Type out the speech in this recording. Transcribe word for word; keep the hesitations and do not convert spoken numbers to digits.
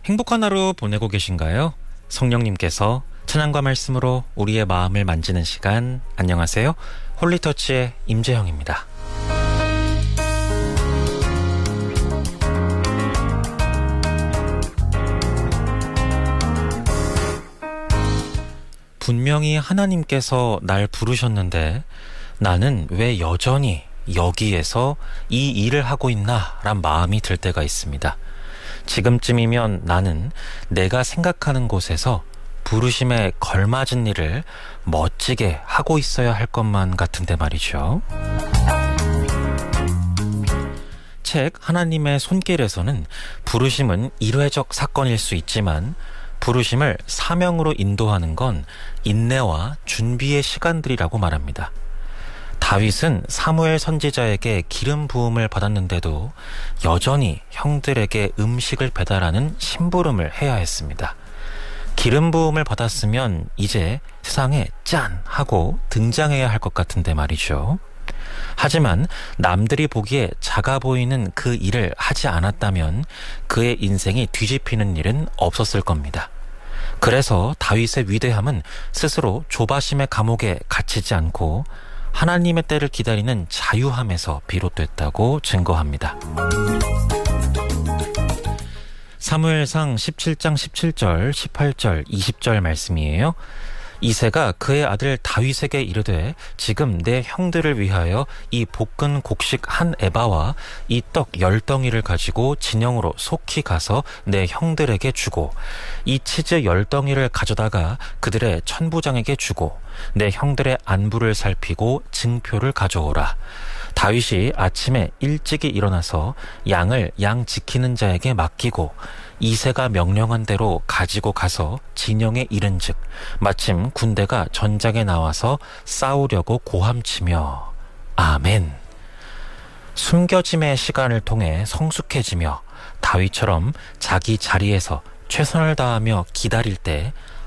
행복한 하루 보내고 계신가요? 성령님께서 찬양과 말씀으로 우리의 마음을 만지는 시간. 안녕하세요. 홀리터치의 임재형입니다. 분명히 하나님께서 날 부르셨는데 나는 왜 여전히 여기에서 이 일을 하고 있나 란 마음이 들 때가 있습니다. 지금쯤이면 나는 내가 생각하는 곳에서 부르심에 걸맞은 일을 멋지게 하고 있어야 할 것만 같은데 말이죠. 책 하나님의 손길에서는 부르심은 일회적 사건일 수 있지만 부르심을 사명으로 인도하는 건 인내와 준비의 시간들이라고 말합니다. 다윗은 사무엘 선지자에게 기름 부음을 받았는데도 여전히 형들에게 음식을 배달하는 심부름을 해야 했습니다. 기름 부음을 받았으면 이제 세상에 짠 하고 등장해야 할 것 같은데 말이죠. 하지만 남들이 보기에 작아 보이는 그 일을 하지 않았다면 그의 인생이 뒤집히는 일은 없었을 겁니다. 그래서 다윗의 위대함은 스스로 조바심의 감옥에 갇히지 않고 하나님의 때를 기다리는 자유함에서 비롯됐다고 증거합니다. 사무엘상 십칠 장 십칠 절, 십팔 절, 이십 절 말씀이에요. 이새가 그의 아들 다윗에게 이르되 지금 내 형들을 위하여 이 볶은 곡식 한 에바와 이 떡 열 덩이를 가지고 진영으로 속히 가서 내 형들에게 주고 이 치즈 열 덩이를 가져다가 그들의 천부장에게 주고 내 형들의 안부를 살피고 증표를 가져오라. 다윗이 아침에 일찍이 일어나서 양을 양 지키는 자에게 맡기고 이새가 명령한 대로 가지고 가서 진영에 이른즉 마침 군대가 전장에 나와서 싸우려고 고함치며 아멘. 숨겨짐의 시간을 통해 성숙해지며 다윗처럼 자기 자리에서 최선을 다하며 기다릴 때